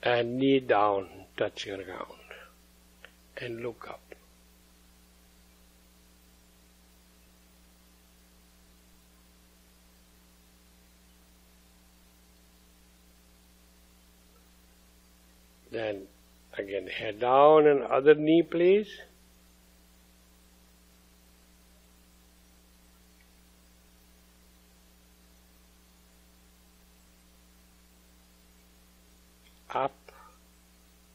and knee down, touching ground, and look up. Then again head down and other knee please. Up